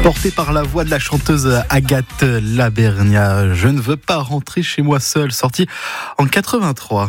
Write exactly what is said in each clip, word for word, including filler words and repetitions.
Porté par la voix de la chanteuse Agathe Labernia, Je ne veux pas rentrer chez moi seule, sorti en quatre-vingt-trois.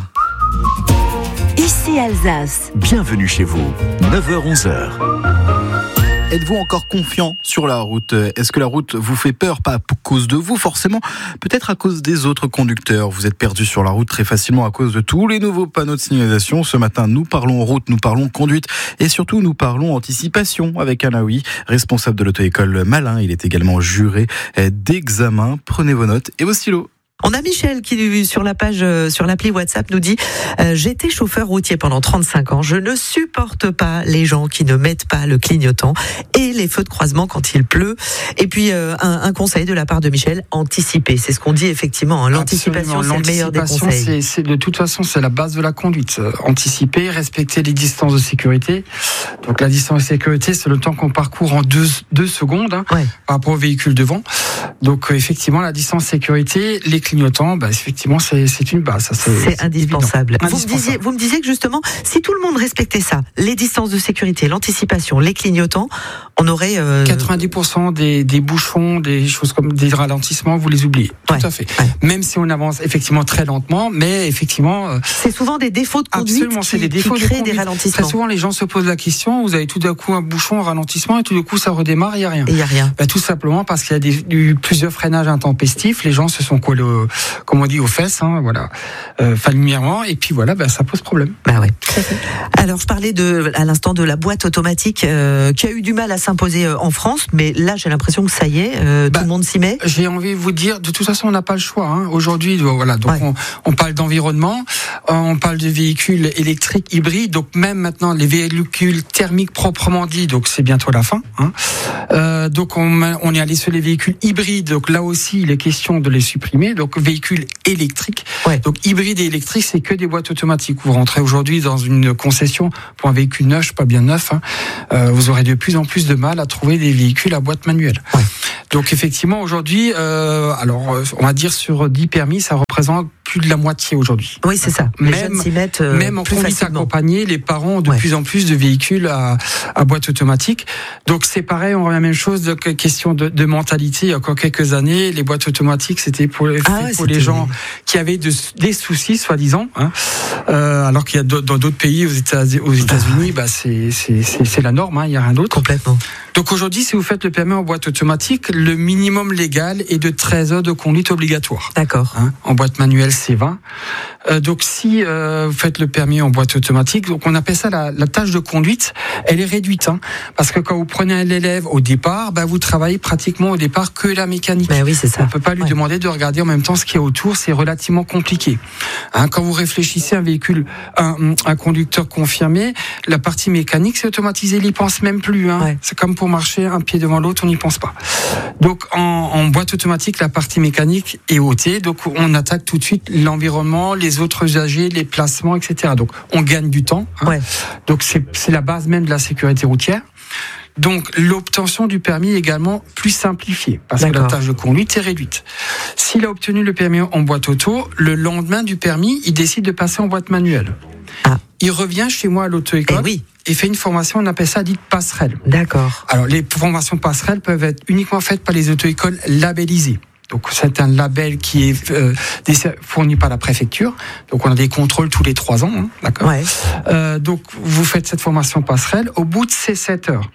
Ici Alsace. Bienvenue chez vous, neuf heures onze heures. Êtes-vous encore confiant sur la route ? Est-ce que la route vous fait peur ? Pas à cause de vous forcément, peut-être à cause des autres conducteurs. Vous êtes perdu sur la route très facilement à cause de tous les nouveaux panneaux de signalisation. Ce matin, nous parlons route, nous parlons conduite et surtout nous parlons anticipation avec Alaoui, responsable de l'auto-école Malin. Il est également juré d'examen. Prenez vos notes et vos stylos. On a Michel qui, sur la page, sur l'appli WhatsApp, nous dit euh, « J'étais chauffeur routier pendant trente-cinq ans. Je ne supporte pas les gens qui ne mettent pas le clignotant et les feux de croisement quand il pleut. » Et puis, euh, un, un conseil de la part de Michel, anticiper. C'est ce qu'on dit effectivement. Hein. L'anticipation, c'est le meilleur des conseils. C'est, c'est, de toute façon, c'est la base de la conduite. Euh, anticiper, respecter les distances de sécurité. Donc, la distance de sécurité, c'est le temps qu'on parcourt en deux, deux secondes hein, ouais. par rapport au véhicule devant. Donc, euh, effectivement, la distance de sécurité, les clignotant, bah, effectivement, c'est, c'est une base. Ça, c'est, c'est, c'est indispensable. Vous, indispensable. Me disiez, vous me disiez que justement, si tout le monde respectait ça, les distances de sécurité, l'anticipation, les clignotants, on aurait... Euh... quatre-vingt-dix pour cent des, des bouchons, des choses comme des ralentissements, vous les oubliez. Ouais. Tout à fait. Ouais. Même si on avance effectivement très lentement, mais effectivement... Euh, c'est souvent des défauts de conduite absolument, qui, c'est des défauts qui de créent conduite. des ralentissements. Très souvent, les gens se posent la question, vous avez tout d'un coup un bouchon, un ralentissement, et tout d'un coup, ça redémarre, il n'y a rien. Et il n'y a rien. Bah, tout simplement parce qu'il y a des, eu plusieurs freinages intempestifs, les gens se sont collés, au, comme on dit, aux fesses, hein, voilà, euh, familièrement, et puis voilà, bah, ça pose problème. Bah ouais. Alors, je parlais de, à l'instant de la boîte automatique euh, qui a eu du mal à s'imposer euh, en France, mais là, j'ai l'impression que ça y est, euh, bah, tout le monde s'y met. J'ai envie de vous dire, de toute façon, on n'a pas le choix. Hein. Aujourd'hui, voilà, donc ouais. on, on parle d'environnement, on parle de véhicules électriques hybrides, donc même maintenant les véhicules thermiques proprement dit, donc c'est bientôt la fin. Hein. Euh, donc on, on est allé sur les véhicules hybrides, donc là aussi, il est question de les supprimer. Donc véhicules électriques, ouais. donc hybrides et électriques, c'est que des boîtes automatiques. Vous rentrez aujourd'hui dans une concession pour un véhicule neuf, pas bien neuf, hein, euh, vous aurez de plus en plus de mal à trouver des véhicules à boîte manuelle. Ouais. Donc effectivement aujourd'hui, euh, alors on va dire sur dix permis, ça représente plus de la moitié aujourd'hui. Oui, c'est ça. Les même, jeunes s'y mettent euh, même en plus conduite facilement. accompagnée, les parents ont de ouais. plus en plus de véhicules à, à boîte automatique. Donc c'est pareil, on revient à la même chose, de question de, de mentalité. Il y a encore quelques années, les boîtes automatiques, c'était pour, les, ah ouais, pour les gens qui avaient de, des soucis, soi-disant. Hein. Euh, alors qu'il y a dans d'autres pays, aux États-Unis, aux États-Unis bah, c'est, c'est, c'est, c'est la norme, hein, il n'y a rien d'autre. Complètement. Donc aujourd'hui, si vous faites le permis en boîte automatique, le minimum légal est de treize heures de conduite obligatoire. D'accord. Hein, en boîte manuelle, c'est vingt. Euh, donc si euh, vous faites le permis en boîte automatique, donc on appelle ça la, la tâche de conduite, elle est réduite. Hein, parce que quand vous prenez un élève au départ, bah, vous travaillez pratiquement au départ que la mécanique. Ben oui, c'est ça. On ne peut pas lui ouais. demander de regarder en même temps ce qu'il y a autour, c'est relativement compliqué. Hein, quand vous réfléchissez à un véhicule, un, un conducteur confirmé, la partie mécanique, c'est automatisé, il n'y pense même plus. Hein. Ouais. C'est comme pour marcher un pied devant l'autre, on n'y pense pas. Donc en, en boîte automatique, la partie mécanique est ôtée, donc on attaque tout de suite l'environnement, les autres usagers, les placements, et cetera. Donc on gagne du temps. Hein. Ouais. Donc c'est, c'est la base même de la sécurité routière. Donc l'obtention du permis est également plus simplifiée parce D'accord. que la tâche de conduite est réduite. S'il a obtenu le permis en boîte auto, le lendemain du permis, il décide de passer en boîte manuelle. Ah. Il revient chez moi à l'auto-école. Eh oui. Et fait une formation, on appelle ça dite passerelle. D'accord. Alors les formations passerelles peuvent être uniquement faites par les auto-écoles labellisées. Donc c'est un label qui est euh, fourni par la préfecture. Donc on a des contrôles tous les trois ans, hein, d'accord. Ouais. Euh, donc vous faites cette formation passerelle. Au bout de ces sept heures,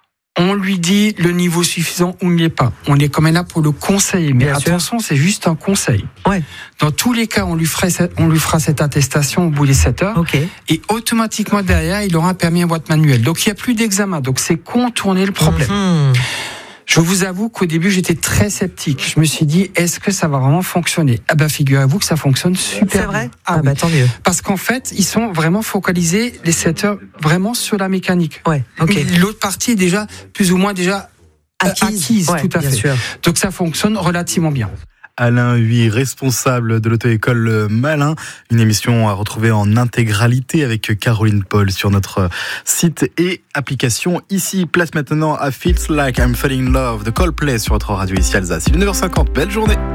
on lui dit le niveau suffisant ou il n'y est pas. On est quand même là pour le conseiller. Mais Bien attention, sûr. c'est juste un conseil. Ouais. Dans tous les cas, on lui, ferait, on lui fera cette attestation au bout des sept heures. Okay. Et automatiquement derrière, il aura un permis en boîte manuelle. Donc il n'y a plus d'examen. Donc c'est contourner le problème. Mmh. Je vous avoue qu'au début, j'étais très sceptique. Je me suis dit, est-ce que ça va vraiment fonctionner ? Ah ben, figurez-vous que ça fonctionne super C'est vrai ? bien. Ah, ah bah oui. tant mieux. Parce qu'en fait, ils sont vraiment focalisés, les setters, vraiment sur la mécanique. Ouais, ok. L'autre partie est déjà, plus ou moins déjà acquise, acquise ouais, tout à bien fait. Sûr. Donc ça fonctionne relativement bien. Alain Huy, responsable de l'auto-école Malin. Une émission à retrouver en intégralité avec Caroline Paul sur notre site et application. Ici, place maintenant à Feels Like I'm Falling in Love de Coldplay sur votre radio ici Alsace. Il est neuf heures cinquante. Belle journée.